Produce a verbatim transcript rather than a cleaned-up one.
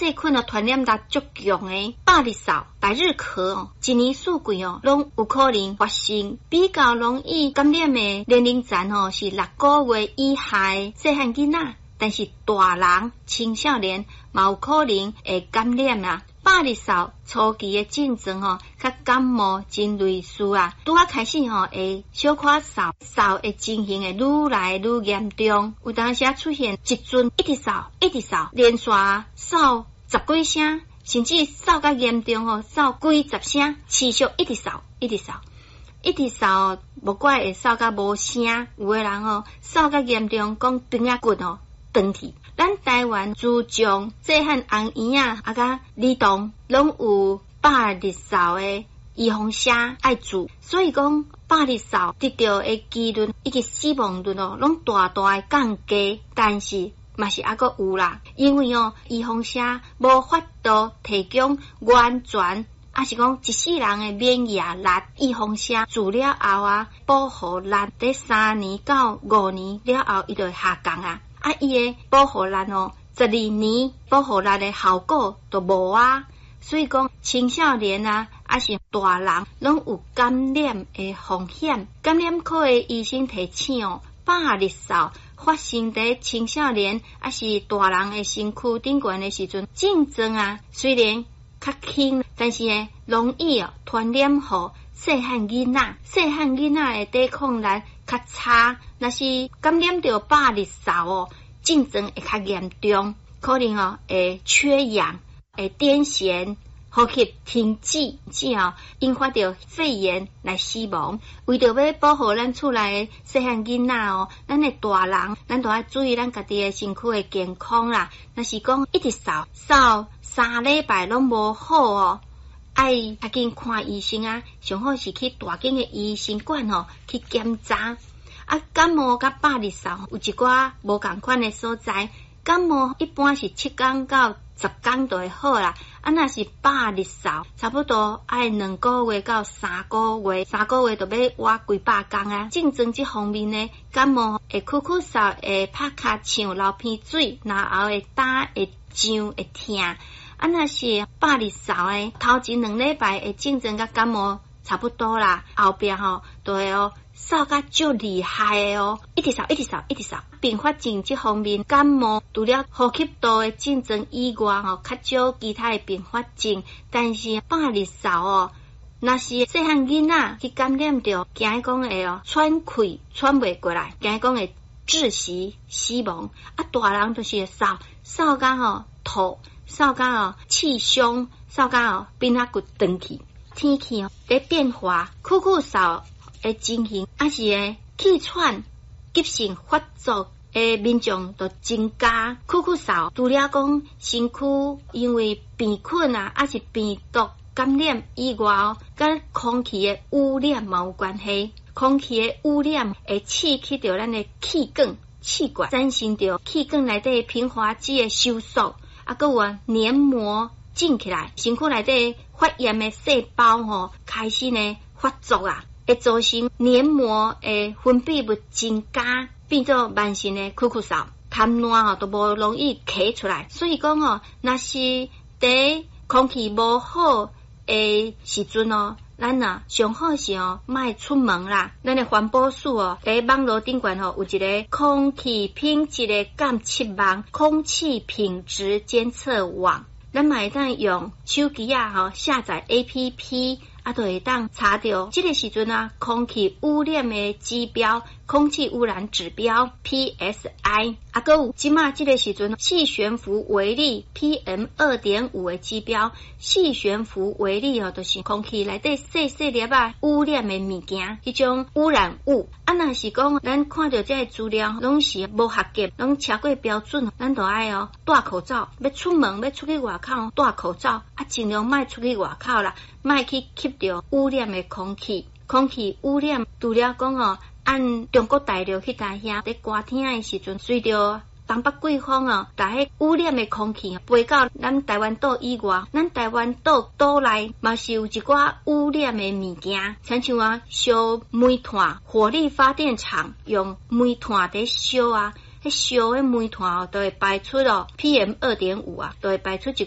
细菌哦传染力足强的百日扫、百日咳哦，一年四季哦，拢有可能发生。比较容易感染的年龄层哦是六个月以下的细汉囡仔，但是大人、青少年嘛有可能会感染啊。百日扫初期的症状吼，甲感冒真类似啊。拄啊开始吼，会小可扫，扫的情形会愈来愈严重，有当时出现一阵一直扫，一直扫，连续扫十几声，甚至扫甲严重吼，扫几十声，持续一直扫，一直扫，一直扫，无怪会扫甲无声。有的人吼，扫甲严重，讲鼻仔骨吼断去。咱台湾注重细汉红圆啊，啊甲儿童拢有百日扫的预防针爱注，所以讲百日扫得到的几率以及死亡率哦，拢大大的降低，但是嘛是还阁有啦，因为哦预防针无法度提供完全。啊是讲一世人的免疫力，预防针注了后啊，保护力在三年到五年了后，伊就会下降啊。啊，伊的保护力哦，十二年保护力的效果都无啊。所以讲青少年啊，还是大人拢有感染的风险。感染科的医生提醒哦，百日扫发生在青少年还是大人的身躯顶悬的时阵，症状啊虽然较轻，但是呢容易哦传染互细汉囡仔。细汉囡仔的抵抗力较差，若是感染到百日扫哦，症状会较严重，可能哦会缺氧、会癫痫、呼吸停止，之后引发到肺炎来死亡。为着要保护咱厝内的细汉囡仔哦，咱的大人咱都要注意咱家己的身躯的健康啦。若是讲一直扫扫三礼拜拢无好哦，爱赶紧看医生啊，上好是去大间的医生馆吼去检查。啊，感冒甲百日扫有一寡无共款的所在。感冒一般是七天到十天就会好啦，啊，若是百日扫，差不多爱两个月到三个月，三个月就要活几百天啊。症状这方面呢，感冒会咳咳嗽，会拍卡呛流鼻水，然后会打会痒会痛。啊，若是百日扫诶，头前两礼拜的症状甲感冒差不多啦，后边吼都会哦扫甲足厉害的哦，一直扫一直扫一直扫。并发症这方面，感冒除了呼吸道的症状以外吼，较少其他的并发症。但是百日扫哦，若是细汉囡仔去感染到，惊讲会哦喘气喘袂过来，惊讲会窒息死亡。啊，大人就是扫扫甲吼吐，扫甲哦气胸，扫甲哦鼻仔骨断去。天气哦在变化，酷酷扫的情形，还是诶气喘急性发作的民众就增加。酷酷扫除了讲身躯因为病菌啊，还是病毒感染以外哦，跟空气的污染嘛有关系。空气的污染会刺激到咱的气管、气管，产生到气管内底平滑肌的收缩，啊，佮有黏膜紧起来，身躯内底发炎的细胞吼开始呢发作啊。会造成黏膜的分泌物增加，变做慢性的酷酷扫，痰烂吼都无容易咳出来。所以讲哦，若是在空气无好的时阵哦，咱啊上好是哦，莫出门啦。咱的环保署哦，在网络顶悬吼有一个空气品质的监测网，空气品质监测网，咱嘛会当用手机啊吼下载 A P P。啊，就会当查到这个时阵啊，空气污染的指标，空气污染指标 P S I， 啊，佮有即马这个时阵细悬浮微粒 P M 二点五 的指标，细悬浮微粒哦，就是空气内底细细粒啊污染的物件，迄种污染物。啊，若是讲咱看到这个资料，拢是无合格，拢超过标准，咱就爱哦戴口罩，要出门要出去外口戴口罩，啊，尽量莫出去外口啦。莫去吸到污染的空气，空气污染除了讲哦，按中国大陆去大遐在寒天的时阵，随着东北季风哦，把迄污染的空气飞到咱台湾岛以外，咱台湾岛岛内嘛是有一寡污染的物件，亲像啊烧煤炭，火力发电厂用煤炭在烧啊，迄烧的煤炭哦，都会排出哦 P M 二点五 啊，都会排出一